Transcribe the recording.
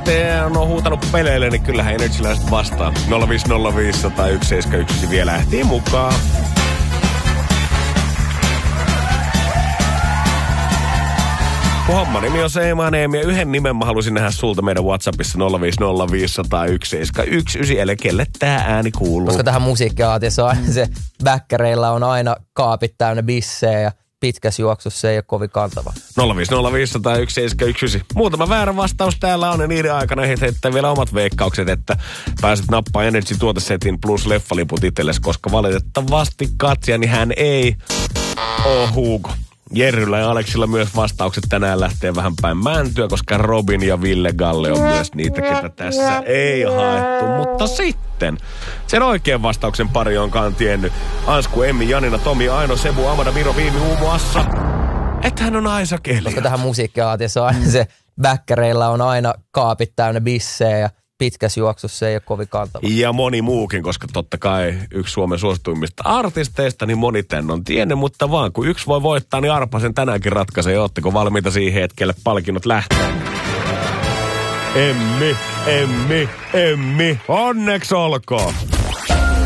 lähtee, on huutanut peleille, niin kyllähän Energyläiset vastaa. 050501719 vielä lähtii mukaan. Kun homma nimi on Seema Neemi ja yhden nimen mä halusin nähdä sulta meidän WhatsAppissa 050501719, eli kelle tää ääni kuuluu. Koska tähän musiikkiaatissa on aina se väkkäreillä on aina kaapit täynnä bissejä ja pitkässä juoksussa se ei ole kovin kantava. 050501719. Muutama väärä vastaus täällä on ja niiden aikana heittää vielä omat veikkaukset, että pääset nappaa Energy tuotesetin plus leffaliput itsellesi, koska valitettavasti katsojani hän ei oo Hugo. Jerryllä ja Aleksilla myös vastaukset tänään lähtee vähän päin mäntyä, koska Robin ja Ville Galle on myös niitä, ketä tässä ei haettu. Mutta sitten sen oikean vastauksen pari onkaan tiennyt. Ansku, Emmi, Janina, Tomi, Aino, Sebu, Amada, Viro, Viimi, muun muassa. Että hän on Aisa Kelja. Koska tähän musiikkiaatissa on aina se väkkäreillä on aina kaapit täynnä bissejä ja pitkässä juoksussa se ei ole kovin kantava. Ja moni muukin, koska totta kai yksi Suomen suosituimmista artisteista, niin moni tän on tiennyt, mutta vaan kun yksi voi voittaa, niin Arpa sen tänäänkin ratkaisee. Ootteko valmiita siihen hetkelle palkinnot lähtee? Emmi, onneksi olkoon!